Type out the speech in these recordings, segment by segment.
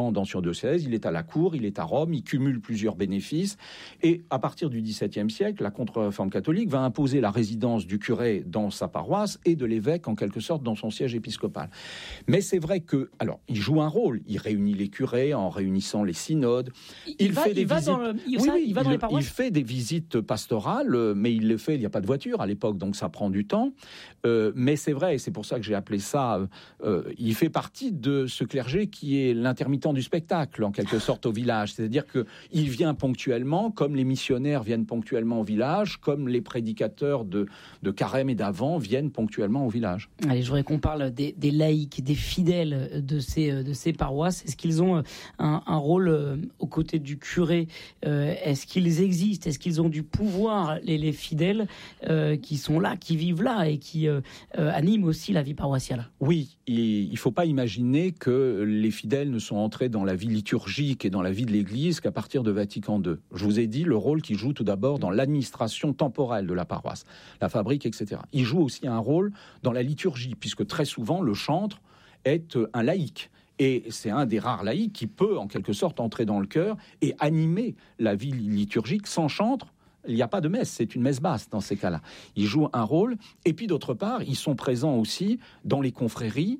dans son diocèse, il est à la cour, il est à Rome, il cumule plusieurs bénéfices. Et à partir du XVIIe siècle, la contre-réforme catholique va imposer la résidence du curé dans sa paroisse et de l'évêque, en quelque sorte, dans son siège épiscopal. Mais c'est vrai que, alors, il joue un rôle. Il réunit les curés en réunissant les synodes. Il fait des visites pastorales, mais il le fait, il n'y a pas de voiture à l'époque, donc ça prend du temps. Mais c'est vrai, et c'est pour ça que j'ai appelé ça, il fait partie de ce clergé qui est l'intermittent du spectacle, en quelque sorte, au village. C'est-à-dire qu'il vient ponctuellement, comme les missionnaires viennent ponctuellement au village, comme les prédicateurs de Carême et d'Avent viennent ponctuellement au village. Allez, je voudrais qu'on parle des laïcs, des fidèles de ces paroisses. Est-ce qu'ils ont un rôle aux côtés du curé ? Est-ce qu'ils existent ? Est-ce qu'ils ont du pouvoir, les fidèles qui sont là, qui vivent là et qui animent aussi la vie paroissiale ? Oui, il ne faut pas imaginer que les fidèles ne sont entrés dans la vie liturgique et dans la vie de l'Église qu'à partir de Vatican II. Je vous ai dit le rôle qu'ils jouent tout d'abord dans l'administration temporelle de la paroisse, la fabrique, etc. Ils jouent aussi un rôle dans la liturgie, puisque très souvent le chantre est un laïc. Et c'est un des rares laïcs qui peut, en quelque sorte, entrer dans le chœur et animer la vie liturgique. Sans chantre, il n'y a pas de messe, c'est une messe basse dans ces cas-là. Ils jouent un rôle, et puis d'autre part, ils sont présents aussi dans les confréries,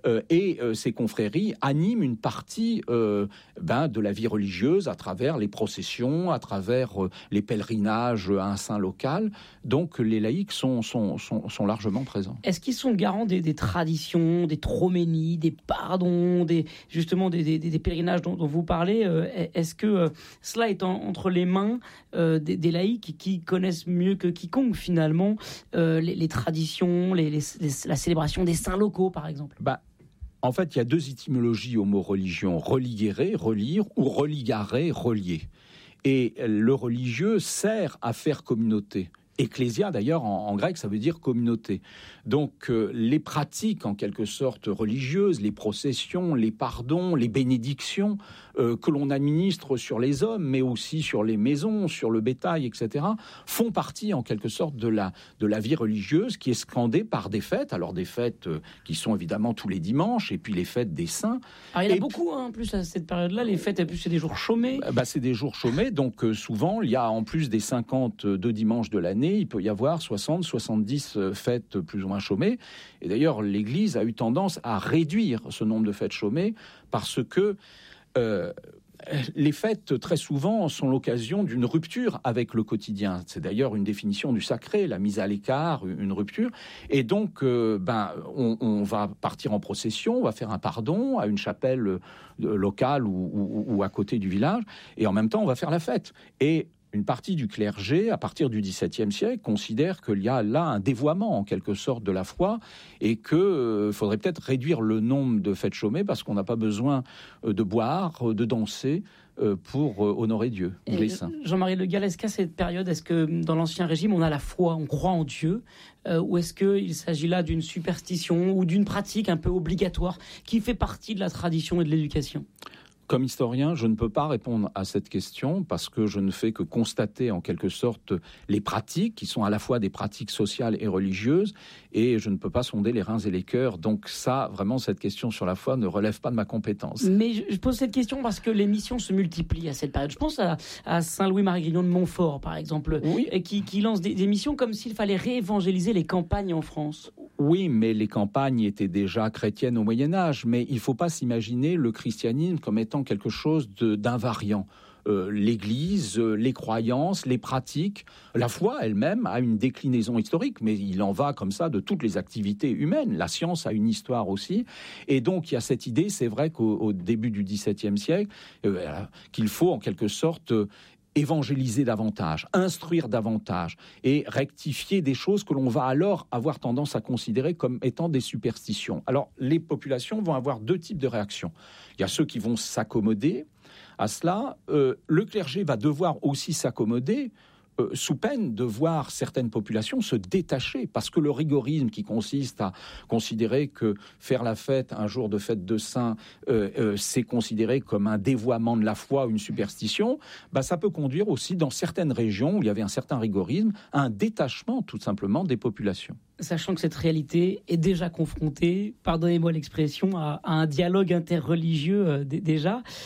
et ces confréries animent une partie de la vie religieuse à travers les processions, à travers les pèlerinages à un saint local. Donc les laïcs sont largement présents. Est-ce qu'ils sont garants des traditions, des troménies, des pardons, des pèlerinages dont vous parlez ? Est-ce que cela est entre les mains des laïcs qui connaissent mieux que quiconque finalement les traditions, la célébration des saints locaux par exemple ? En fait, il y a deux étymologies au mot religion, religere, relire, ou religare, relier. Et le religieux sert à faire communauté. Ecclésia, d'ailleurs, en grec, ça veut dire communauté. Donc, les pratiques, en quelque sorte, religieuses, les processions, les pardons, les bénédictions que l'on administre sur les hommes, mais aussi sur les maisons, sur le bétail, etc., font partie, en quelque sorte, de la vie religieuse qui est scandée par des fêtes. Alors, des fêtes qui sont évidemment tous les dimanches, et puis les fêtes des saints. Alors, il y en a beaucoup, en plus, à cette période-là. Les fêtes, en plus, c'est des jours chômés. C'est des jours chômés, donc souvent, il y a en plus des 52 dimanches de l'année, il peut y avoir 60, 70 fêtes plus ou moins chômées. Et d'ailleurs, l'Église a eu tendance à réduire ce nombre de fêtes chômées parce que les fêtes, très souvent, sont l'occasion d'une rupture avec le quotidien. C'est d'ailleurs une définition du sacré, la mise à l'écart, une rupture. Et donc, on va partir en procession, on va faire un pardon à une chapelle locale ou à côté du village. Et en même temps, on va faire la fête. Et une partie du clergé, à partir du XVIIe siècle, considère qu'il y a là un dévoiement, en quelque sorte, de la foi et qu'il faudrait peut-être réduire le nombre de fêtes chômées parce qu'on n'a pas besoin de boire, de danser pour honorer Dieu ou les saints. Jean-Marie Le Gall, est-ce qu'à cette période, est-ce que dans l'Ancien Régime, on a la foi, on croit en Dieu, ou est-ce qu'il s'agit là d'une superstition ou d'une pratique un peu obligatoire qui fait partie de la tradition et de l'éducation ? Comme historien, je ne peux pas répondre à cette question parce que je ne fais que constater en quelque sorte les pratiques qui sont à la fois des pratiques sociales et religieuses et je ne peux pas sonder les reins et les cœurs. Donc ça, vraiment, cette question sur la foi ne relève pas de ma compétence. Mais je pose cette question parce que les missions se multiplient à cette période. Je pense à Saint-Louis-Marie Grignon de Montfort, par exemple, oui. qui lance des missions comme s'il fallait réévangéliser les campagnes en France. Oui, mais les campagnes étaient déjà chrétiennes au Moyen-Âge. Mais il ne faut pas s'imaginer le christianisme comme étant quelque chose d'invariant. L'Église, les croyances, les pratiques, la foi elle-même a une déclinaison historique, mais il en va comme ça de toutes les activités humaines. La science a une histoire aussi. Et donc, il y a cette idée, c'est vrai qu'au début du XVIIe siècle, qu'il faut en quelque sorte évangéliser davantage, instruire davantage et rectifier des choses que l'on va alors avoir tendance à considérer comme étant des superstitions. Alors, les populations vont avoir deux types de réactions. Il y a ceux qui vont s'accommoder à cela. Le clergé va devoir aussi s'accommoder sous peine de voir certaines populations se détacher, parce que le rigorisme qui consiste à considérer que faire la fête, un jour de fête de Saint, c'est considéré comme un dévoiement de la foi, une superstition, ça peut conduire aussi dans certaines régions où il y avait un certain rigorisme à un détachement tout simplement des populations. Sachant que cette réalité est déjà confrontée, pardonnez-moi l'expression, à un dialogue interreligieux déjà.